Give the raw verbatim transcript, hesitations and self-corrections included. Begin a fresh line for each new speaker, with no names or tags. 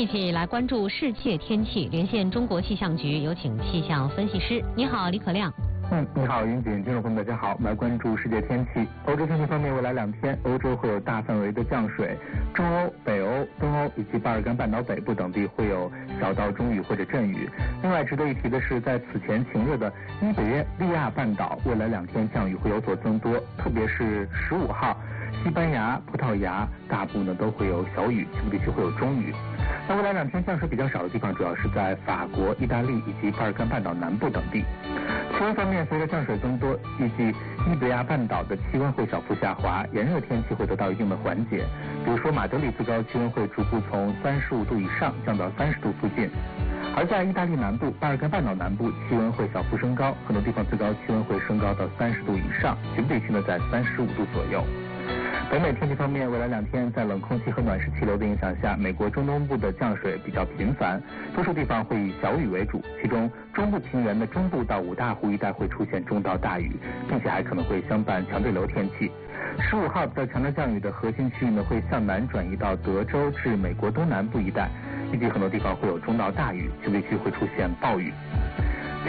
一起来关注世界天气，连线中国气象局，有请气象分析师。你好，李可亮。
嗯，你好，云锦，听众朋友们，大家好，我们来关注世界天气。欧洲天气方面，未来两天，欧洲会有大范围的降水，中欧、北欧、东欧以及巴尔干半岛北部等地会有小到中雨或者阵雨。另外值得一提的是，在此前晴热的伊比利亚半岛，未来两天降雨会有所增多，特别是十五号，西班牙、葡萄牙大部呢都会有小雨，西部地区会有中雨。那未来两天降水比较少的地方，主要是在法国、意大利以及巴尔干半岛南部等地。气温方面，随着降水增多，预计伊比利亚半岛的气温会小幅下滑，炎热天气会得到一定的缓解。比如说马德里最高气温会逐步从三十五度以上降到三十度附近，而在意大利南部、巴尔干半岛南部气温会小幅升高，很多地方最高气温会升高到三十度以上，局部地区呢在三十五度左右。北美天气方面，未来两天在冷空气和暖湿气流的影响下，美国中东部的降水比较频繁，多数地方会以小雨为主，其中中部平原的中部到五大湖一带会出现中到大雨，并且还可能会相伴强对流天气。十五号比较强的降雨的核心区域呢，会向南转移到德州至美国东南部一带，预计很多地方会有中到大雨，局部地区会出现暴雨。